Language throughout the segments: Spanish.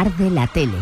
Arde la tele.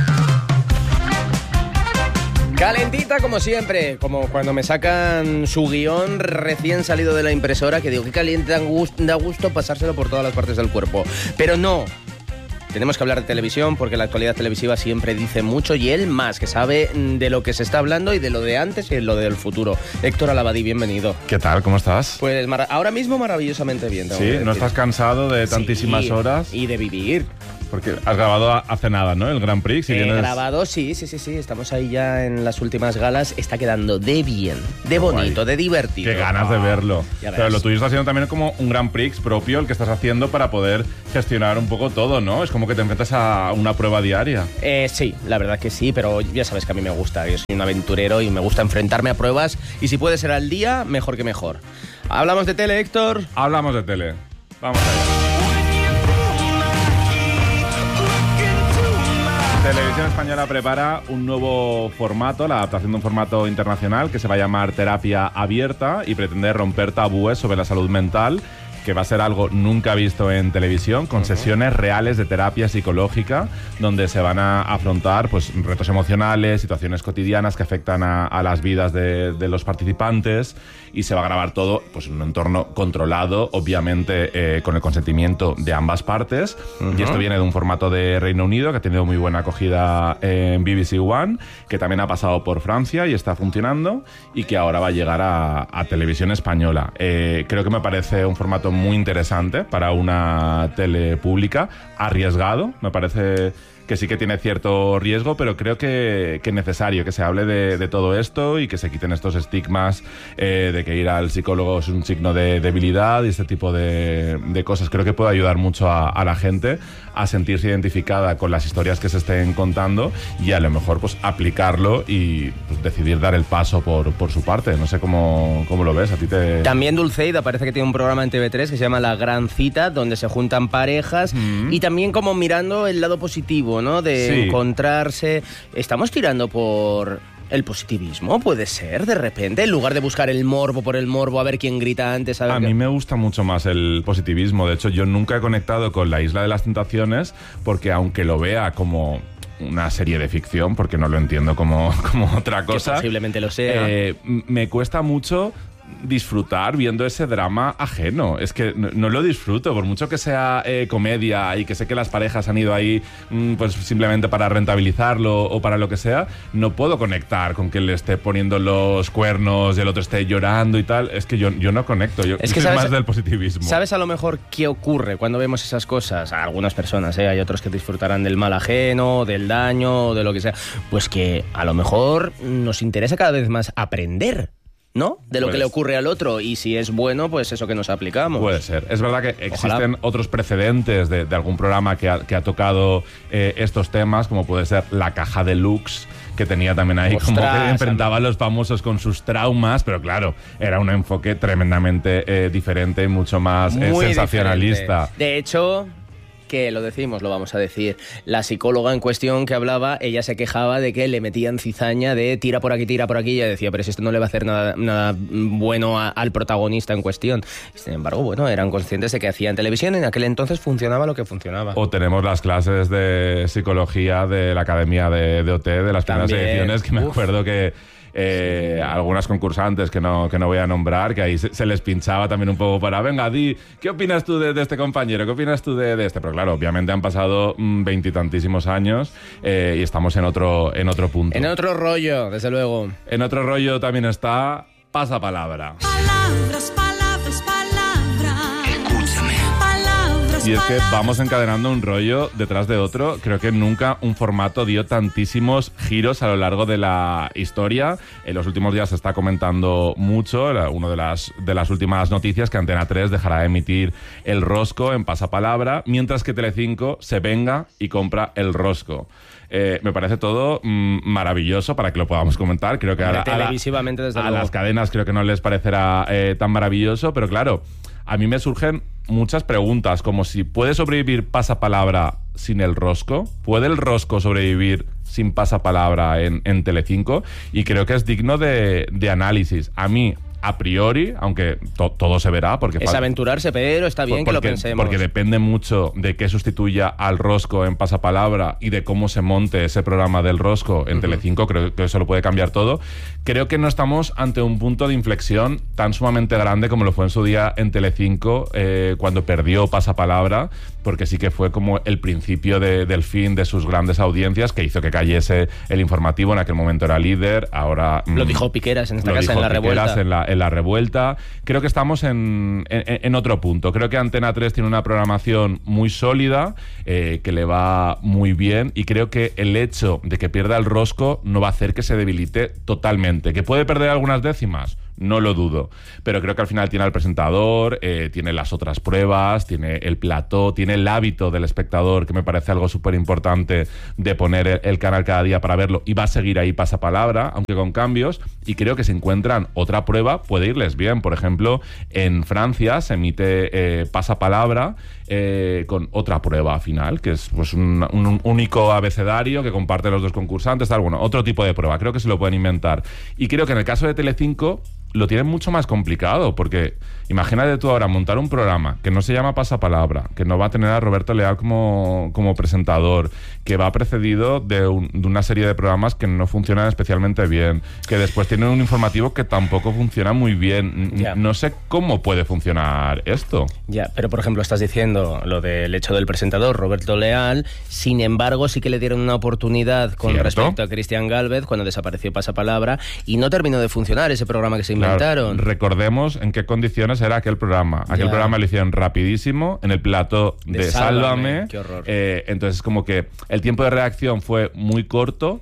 Calentita como siempre, como cuando me sacan su guión recién salido de la impresora, que digo, qué caliente, da gusto pasárselo por todas las partes del cuerpo. Pero no, tenemos que hablar de televisión porque la actualidad televisiva siempre dice mucho y él más, que sabe de lo que se está hablando y de lo de antes y de lo del futuro. Héctor Alabadí, bienvenido. ¿Qué tal? ¿Cómo estás? Pues ahora mismo maravillosamente bien. Sí, ¿no estás cansado de tantísimas horas? Y de vivir. Porque has grabado hace nada, ¿no? El Grand Prix. He grabado, sí. Estamos ahí ya en las últimas galas. Está quedando de bien, de bonito, de divertido. Qué ganas de verlo. Pero lo tuyo está siendo también como un Grand Prix propio el que estás haciendo para poder gestionar un poco todo, ¿no? Es como que te enfrentas a una prueba diaria. Sí, la verdad que sí, pero ya sabes que a mí me gusta. Yo soy un aventurero y me gusta enfrentarme a pruebas. Y si puede ser al día, mejor que mejor. ¿Hablamos de tele, Héctor? Hablamos de tele. Vamos allá. Televisión Española prepara un nuevo formato, la adaptación de un formato internacional que se va a llamar Terapia Abierta y pretende romper tabúes sobre la salud mental, que va a ser algo nunca visto en televisión, con sesiones reales de terapia psicológica, donde se van a afrontar pues, retos emocionales, situaciones cotidianas que afectan a las vidas de los participantes, y se va a grabar todo pues, en un entorno controlado, obviamente con el consentimiento de ambas partes. Y esto viene de un formato de Reino Unido que ha tenido muy buena acogida en BBC One, que también ha pasado por Francia y está funcionando, y que ahora va a llegar a televisión española. Creo que me parece un formato muy interesante para una tele pública, arriesgado, me parece que sí que tiene cierto riesgo, pero creo que es necesario que se hable de todo esto y que se quiten estos estigmas de que ir al psicólogo es un signo de debilidad y este tipo de cosas. Creo que puede ayudar mucho a la gente a sentirse identificada con las historias que se estén contando y a lo mejor pues aplicarlo y pues, decidir dar el paso por su parte. No sé cómo lo ves. A ti te... También Dulceida parece que tiene un programa en TV3 que se llama La Gran Cita, donde se juntan parejas y también como mirando el lado positivo, ¿no? De encontrarse. Estamos tirando por el positivismo, puede ser, de repente, en lugar de buscar el morbo por el morbo, a ver quién grita antes. A mí me gusta mucho más el positivismo. De hecho, yo nunca he conectado con La Isla de las Tentaciones porque aunque lo vea como una serie de ficción, porque no lo entiendo como otra cosa, que posiblemente lo sea, me cuesta mucho disfrutar viendo ese drama ajeno. Es que no lo disfruto, por mucho que sea comedia y que sé que las parejas han ido ahí pues simplemente para rentabilizarlo o para lo que sea, no puedo conectar con que le esté poniendo los cuernos y el otro esté llorando y tal. Es que yo no conecto, yo soy más del positivismo. ¿Sabes a lo mejor qué ocurre cuando vemos esas cosas? A algunas personas, hay otros que disfrutarán del mal ajeno, del daño, de lo que sea. Pues que a lo mejor nos interesa cada vez más aprender, ¿no? De lo que le ocurre al otro, y si es bueno, pues eso que nos aplicamos. Puede ser. Es verdad que existen otros precedentes de algún programa que ha tocado estos temas, como puede ser La Caja Deluxe, que tenía también ahí como que enfrentaba a los famosos con sus traumas, pero claro, era un enfoque tremendamente diferente y mucho más sensacionalista. Diferente. De hecho, que lo decimos, lo vamos a decir, la psicóloga en cuestión que hablaba, ella se quejaba de que le metían cizaña de tira por aquí, y ella decía, pero si esto no le va a hacer nada bueno al protagonista en cuestión. Sin embargo, bueno, eran conscientes de que hacían televisión y en aquel entonces funcionaba lo que funcionaba. O tenemos las clases de psicología de la Academia de OT, de las primeras ediciones, que me acuerdo que algunas concursantes que no voy a nombrar, que ahí se les pinchaba también un poco para, venga, di, ¿qué opinas tú de este compañero? ¿Qué opinas tú de este? Pero claro, obviamente han pasado 20 y tantísimos años y estamos en otro punto. En otro rollo, desde luego. En otro rollo también está Pasapalabra. Palabras. Y es que vamos encadenando un rollo detrás de otro. Creo que nunca un formato dio tantísimos giros a lo largo de la historia. En los últimos días se está comentando mucho, una de las últimas noticias, que Antena 3 dejará de emitir El Rosco en Pasapalabra, mientras que Telecinco se venga y compra El Rosco. Me parece todo maravilloso para que lo podamos comentar. Creo que televisivamente, desde luego, las cadenas creo que no les parecerá tan maravilloso, pero claro, a mí me surgen muchas preguntas, como si ¿puede sobrevivir Pasapalabra sin El Rosco? ¿Puede El Rosco sobrevivir sin Pasapalabra en Telecinco? Y creo que es digno de análisis. A mí a priori, aunque todo se verá, porque es aventurarse, pero está bien que lo pensemos. Porque depende mucho de qué sustituya al Rosco en Pasapalabra y de cómo se monte ese programa del Rosco en Telecinco. Creo que eso lo puede cambiar todo. Creo que no estamos ante un punto de inflexión tan sumamente grande como lo fue en su día en Telecinco, cuando perdió Pasapalabra, porque sí que fue como el principio del fin de sus grandes audiencias, que hizo que cayese el informativo. En aquel momento era líder, ahora... Lo dijo Piqueras en esta casa, en La Revuelta. En La Revuelta. Creo que estamos en otro punto. Creo que Antena 3 tiene una programación muy sólida, que le va muy bien, y creo que el hecho de que pierda el Rosco no va a hacer que se debilite totalmente. ¿Que puede perder algunas décimas? No lo dudo, pero creo que al final tiene al presentador, tiene las otras pruebas, tiene el plató, tiene el hábito del espectador, que me parece algo súper importante, de poner el canal cada día para verlo, y va a seguir ahí Pasapalabra, aunque con cambios, y creo que si encuentran otra prueba puede irles bien. Por ejemplo, en Francia se emite Pasapalabra con otra prueba final, que es pues un único abecedario que comparte los dos concursantes, tal. Bueno, otro tipo de prueba, creo que se lo pueden inventar. Y creo que en el caso de Telecinco lo tienen mucho más complicado, porque imagínate tú ahora montar un programa que no se llama Pasapalabra, que no va a tener a Roberto Leal como presentador, que va precedido de una serie de programas que no funcionan especialmente bien, que después tienen un informativo que tampoco funciona muy bien. Ya. No sé cómo puede funcionar esto. Ya, pero por ejemplo estás diciendo lo del hecho del presentador Roberto Leal, sin embargo sí que le dieron una oportunidad con respecto a Cristian Gálvez cuando desapareció Pasapalabra, y no terminó de funcionar ese programa que se inventaron. Claro, recordemos en qué condiciones era aquel programa. Aquel programa lo hicieron rapidísimo en el plató de Sálvame. Qué horror. Entonces como que el tiempo de reacción fue muy corto,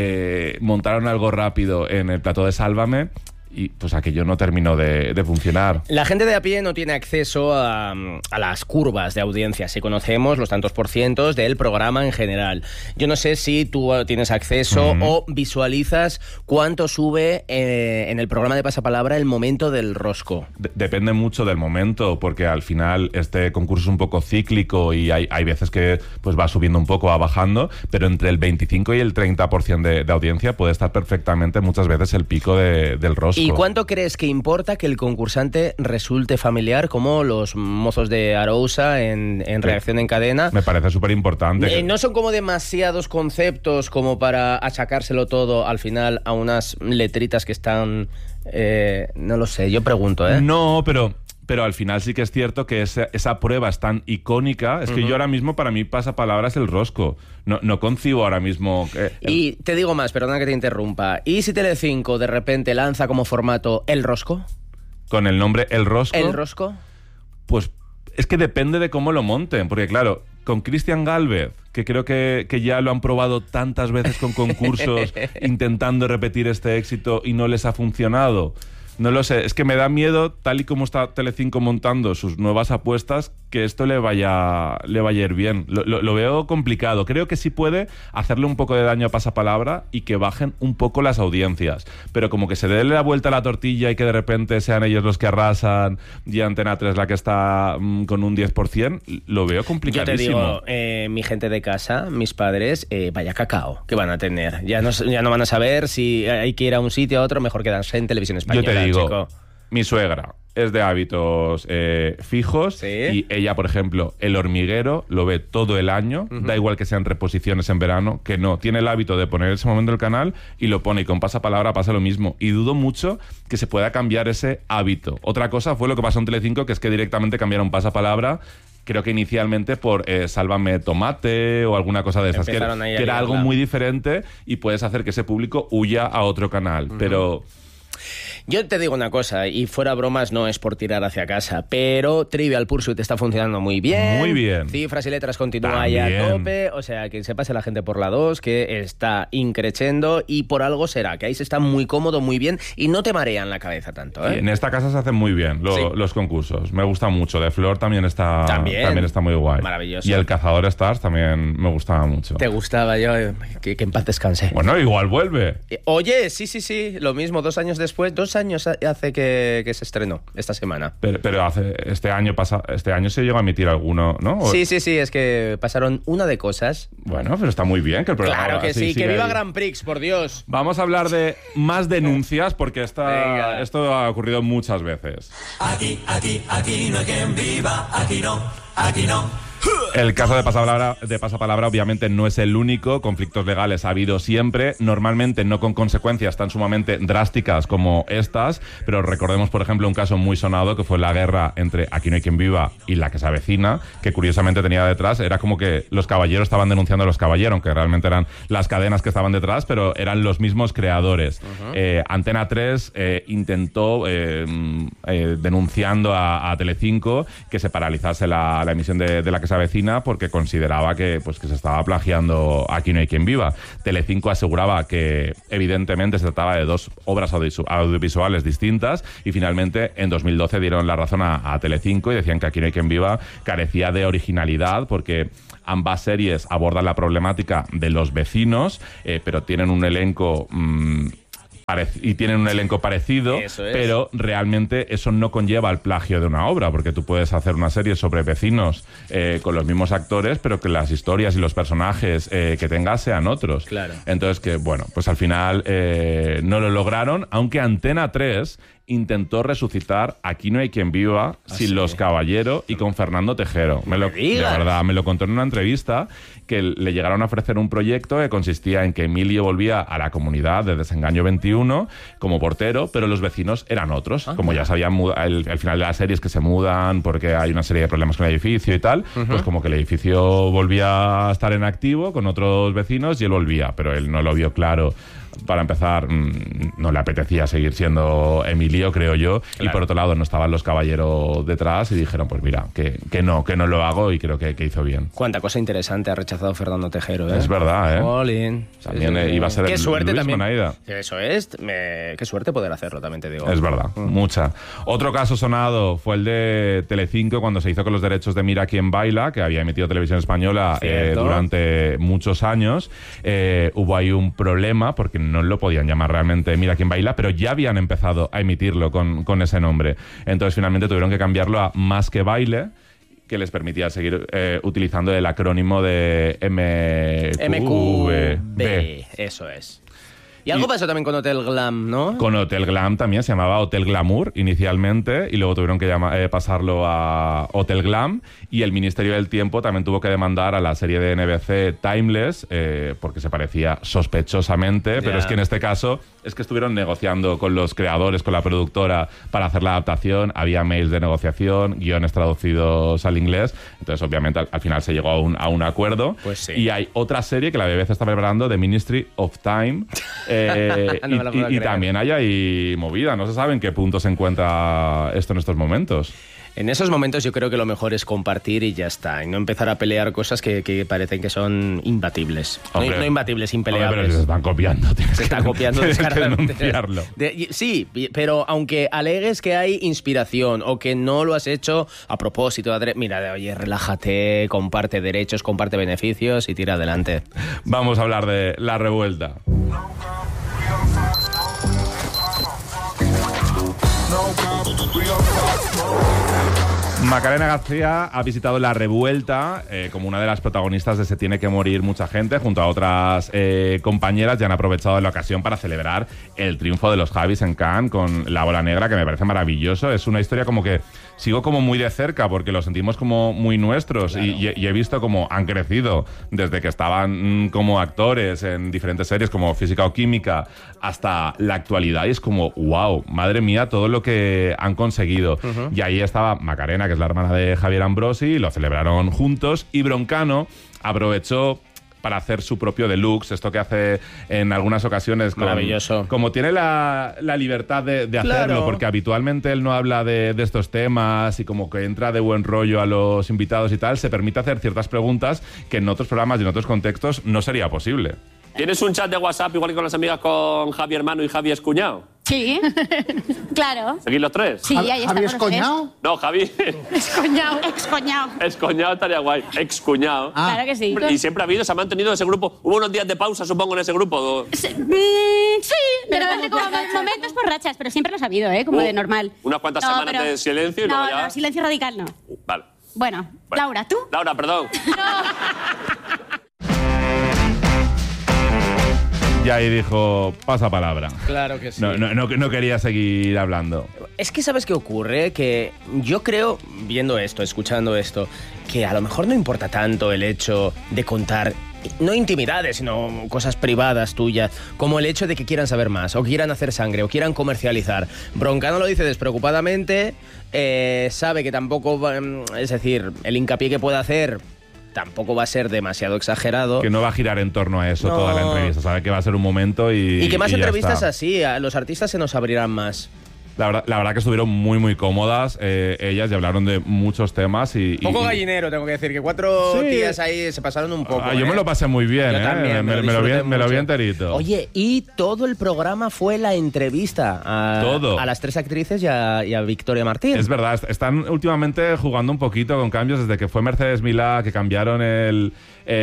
montaron algo rápido en el plató de Sálvame, y pues aquello no terminó de funcionar. La gente de a pie no tiene acceso a las curvas de audiencia. Sí conocemos los tantos por cientos del programa en general. Yo no sé si tú tienes acceso o visualizas cuánto sube en el programa de Pasapalabra el momento del Rosco. Depende mucho del momento, porque al final este concurso es un poco cíclico y hay veces que pues va subiendo un poco, va bajando, pero entre el 25 y el 30% de audiencia puede estar perfectamente muchas veces el pico del Rosco. ¿Y cuánto crees que importa que el concursante resulte familiar, como los mozos de Arousa en Reacción en Cadena? Me parece súper importante. No son como demasiados conceptos como para achacárselo todo al final a unas letritas que están... no lo sé, yo pregunto, ¿eh? No, pero al final sí que es cierto que esa prueba es tan icónica. Es que yo ahora mismo, para mí, Pasapalabra es el Rosco. No concibo ahora mismo... Y te digo más, perdona que te interrumpa. ¿Y si Telecinco de repente lanza como formato El Rosco? Con el nombre El Rosco. ¿El Rosco? Pues es que depende de cómo lo monten. Porque claro, con Cristian Gálvez, que creo que ya lo han probado tantas veces con concursos intentando repetir este éxito y no les ha funcionado... No lo sé, es que me da miedo, tal y como está Telecinco montando sus nuevas apuestas, que esto le vaya a ir bien. Lo veo complicado. Creo que sí puede hacerle un poco de daño a Pasapalabra y que bajen un poco las audiencias. Pero como que se dé la vuelta a la tortilla y que de repente sean ellos los que arrasan y Antena 3 la que está con un 10%, lo veo complicadísimo. Yo te digo, mi gente de casa, mis padres, vaya cacao que van a tener. Ya no van a saber si hay que ir a un sitio a otro, mejor quedarse en Televisión Española. Yo te digo, chico. Mi suegra es de hábitos fijos, ¿sí? Y ella, por ejemplo, El Hormiguero lo ve todo el año, da igual que sean reposiciones en verano, que no, tiene el hábito de poner ese momento el canal y lo pone, y con Pasapalabra pasa lo mismo, y dudo mucho que se pueda cambiar ese hábito. Otra cosa fue lo que pasó en Telecinco, que es que directamente cambiaron Pasapalabra, creo que inicialmente por Sálvame Tomate o alguna cosa de esas, que era algo muy diferente, y puedes hacer que ese público huya a otro canal, pero... Yo te digo una cosa, y fuera bromas, no es por tirar hacia casa, pero Trivial Pursuit está funcionando muy bien. Muy bien. Cifras y Letras continúa ahí a tope, o sea, que se pase la gente por la 2, que está increchendo, y por algo será, que ahí se está muy cómodo, muy bien, y no te marean la cabeza tanto, ¿eh? En esta casa se hacen muy bien los concursos. Me gusta mucho. De Flor también está muy guay. Maravilloso. Y El Cazador Stars también me gustaba mucho. Te gustaba, yo, que en paz descanse. Bueno, igual vuelve. Oye, sí, lo mismo, 2 años después, 2 2 años hace que se estrenó esta semana. Pero este año se llegó a emitir alguno, ¿no? Sí, es que pasaron una de cosas. Bueno, pero está muy bien que el programa... Claro que sí, que viva Grand Prix, por Dios. Vamos a hablar de más denuncias porque esto ha ocurrido muchas veces. Aquí no hay quien viva, aquí no. El caso de Pasapalabra obviamente no es el único. Conflictos legales ha habido siempre, normalmente no con consecuencias tan sumamente drásticas como estas, pero recordemos, por ejemplo, un caso muy sonado que fue la guerra entre Aquí no hay quien viva y La que se avecina, que curiosamente tenía detrás, era como que los caballeros estaban denunciando a los caballeros, aunque realmente eran las cadenas que estaban detrás, pero eran los mismos creadores. Antena 3 intentó, denunciando a Telecinco, que se paralizase la emisión de La que se avecina porque consideraba que se estaba plagiando Aquí no hay quien viva. Telecinco aseguraba que evidentemente se trataba de 2 obras audiovisuales distintas y finalmente en 2012 dieron la razón a Telecinco y decían que Aquí no hay quien viva carecía de originalidad porque ambas series abordan la problemática de los vecinos, pero tienen un elenco... parecido, pero realmente eso no conlleva el plagio de una obra, porque tú puedes hacer una serie sobre vecinos con los mismos actores, pero que las historias y los personajes que tengas sean otros. Claro. Entonces, pues al final no lo lograron, aunque Antena 3 intentó resucitar Aquí no hay quien viva sin Los Caballero y con Fernando Tejero. De verdad, me lo contó en una entrevista que le llegaron a ofrecer un proyecto que consistía en que Emilio volvía a la comunidad de Desengaño 21 como portero, pero los vecinos eran otros. Como ya sabían, el final de la serie es que se mudan porque hay una serie de problemas con el edificio y tal, pues como que el edificio volvía a estar en activo con otros vecinos y él volvía, pero él no lo vio claro. Para empezar, no le apetecía seguir siendo Emilio, creo yo. Claro. Y por otro lado, no estaban Los Caballeros detrás y dijeron, pues mira, que no lo hago y creo que hizo bien. Cuánta cosa interesante ha rechazado Fernando Tejero, ¿eh? Es verdad, ¿eh? Olin. También iba a ser qué suerte Luis también. Monaida. Eso es. Qué suerte poder hacerlo, también te digo. Es verdad, mucha. Otro caso sonado fue el de Telecinco cuando se hizo con los derechos de Mira quién baila, que había emitido Televisión Española durante muchos años. Hubo ahí un problema porque no lo podían llamar realmente Mira quién baila, pero ya habían empezado a emitirlo con ese nombre. Entonces finalmente tuvieron que cambiarlo a Más que baile, que les permitía seguir utilizando el acrónimo de MQV. Eso es. Y algo pasó también con Hotel Glam, ¿no? Con Hotel Glam también, se llamaba Hotel Glamour inicialmente y luego tuvieron que pasarlo a Hotel Glam, y el Ministerio del Tiempo también tuvo que demandar a la serie de NBC Timeless porque se parecía sospechosamente, pero es que en este caso es que estuvieron negociando con los creadores, con la productora para hacer la adaptación, había mails de negociación, guiones traducidos al inglés, entonces obviamente al final se llegó a un acuerdo. Pues sí. Y hay otra serie que la BBC está preparando, The Ministry of Time, y también hay ahí movida, no se sabe en qué punto se encuentra esto en estos momentos. En esos momentos yo creo que lo mejor es compartir y ya está, y no empezar a pelear cosas que parecen que son imbatibles. No imbatibles, impeleables. Pero se están copiando. Se está copiando descaradamente. Denunciarlo. Sí, pero aunque alegues que hay inspiración o que no lo has hecho a propósito, mira, oye, relájate, comparte derechos, comparte beneficios y tira adelante. Vamos a hablar de La Revuelta. Macarena García ha visitado La Revuelta como una de las protagonistas de Se tiene que morir mucha gente, junto a otras compañeras, y han aprovechado la ocasión para celebrar el triunfo de los Javis en Cannes con La Bola Negra, que me parece maravilloso. Es una historia como que sigo como muy de cerca porque lo sentimos como muy nuestros. Claro. Y he visto cómo han crecido desde que estaban como actores en diferentes series como Física o Química hasta la actualidad, y es como wow, madre mía, todo lo que han conseguido. Y ahí estaba Macarena, que es la hermana de Javier Ambrosi, lo celebraron juntos, y Broncano aprovechó para hacer su propio deluxe, esto que hace en algunas ocasiones. Maravilloso. Como tiene la libertad de hacerlo, claro, porque habitualmente él no habla de estos temas y como que entra de buen rollo a los invitados y tal, se permite hacer ciertas preguntas que en otros programas y en otros contextos no sería posible. ¿Tienes un chat de WhatsApp igual que con las amigas con Javi hermano y Javi es cuñado? Sí, claro. ¿Seguís los tres? Sí, ahí ¿Javi estamos. es coñado? No, Javi. Excoñado. Excoñado. Excuñado estaría guay. Excuñado. Claro que sí. Y siempre ha habido, se ha mantenido ese grupo. ¿Hubo unos días de pausa, supongo, en ese grupo? Sí, de repente como momentos por rachas, pero siempre lo ha habido, como de normal. Unas cuantas semanas de silencio y luego ya... No, silencio radical no. Vale. Bueno, Laura, ¿tú? Laura, perdón. Y ahí dijo, pasa palabra. Claro que sí. No quería seguir hablando. Es que ¿sabes qué ocurre? Que yo creo, viendo esto, escuchando esto, que a lo mejor no importa tanto el hecho de contar, no intimidades, sino cosas privadas tuyas, como el hecho de que quieran saber más, o quieran hacer sangre, o quieran comercializar. Broncano lo dice despreocupadamente, sabe que tampoco, es decir, el hincapié que puede hacer tampoco va a ser demasiado exagerado. Que no va a girar en torno a eso toda la entrevista. Sabe que va a ser un momento y que más y ya entrevistas está. así, a los artistas se nos abrirán más. La verdad que estuvieron muy cómodas ellas y hablaron de muchos temas. Poco gallinero, tengo que decir, que 4 tías ahí se pasaron un poco. Yo me lo pasé muy bien, Yo también, me lo vi enterito. Oye, y todo el programa fue la entrevista a las 3 actrices y a Victoria Martín. Es verdad, están últimamente jugando un poquito con cambios desde que fue Mercedes Milá, que cambiaron el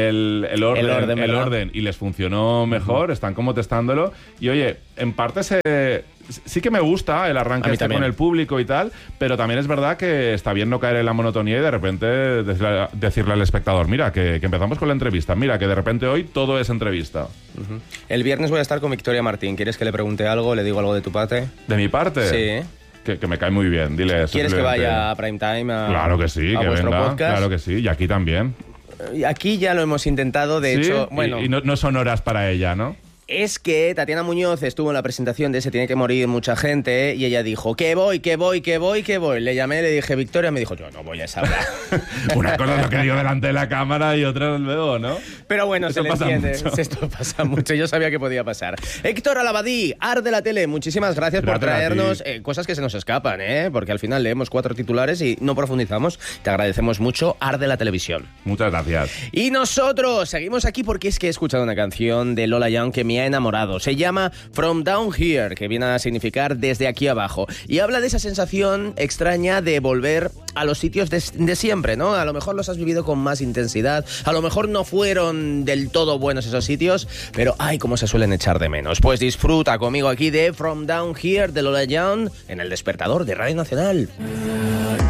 orden y les funcionó mejor, están como testándolo. Y oye, en parte sí que me gusta el arranque con el público y tal, pero también es verdad que está bien no caer en la monotonía y de repente decirle al espectador, mira, que empezamos con la entrevista, mira, que de repente hoy todo es entrevista. El viernes voy a estar con Victoria Martín. ¿Quieres que le pregunte algo? ¿Le digo algo de tu parte? ¿De mi parte? Sí. Que me cae muy bien, dile eso. ¿Quieres que vaya a Primetime? Claro que sí, a que vuestro venga. podcast? Claro que sí, y aquí también. Aquí ya lo hemos intentado, de hecho, bueno. Y no son horas para ella, ¿no? Es que Tatiana Muñoz estuvo en la presentación de Se tiene que morir mucha gente, y ella dijo, que voy. Le llamé, le dije, Victoria, me dijo, yo no voy a esa hora. Una cosa es lo que digo delante de la cámara y otra luego, ¿no? Pero bueno, Esto se le pasa entiende. mucho. Esto pasa mucho, yo sabía que podía pasar. Héctor Alabadí, Ar de la Tele, muchísimas gracias por traernos cosas que se nos escapan, porque al final leemos 4 titulares y no profundizamos. Te agradecemos mucho, Ar de la Televisión. Muchas gracias. Y nosotros seguimos aquí porque es que he escuchado una canción de Lola Young que me ha enamorado. Se llama From Down Here, que viene a significar desde aquí abajo. Y habla de esa sensación extraña de volver a los sitios de siempre, ¿no? A lo mejor los has vivido con más intensidad, a lo mejor no fueron del todo buenos esos sitios, pero ay, cómo se suelen echar de menos. Pues disfruta conmigo aquí de From Down Here de Lola Young en El Despertador de Radio Nacional.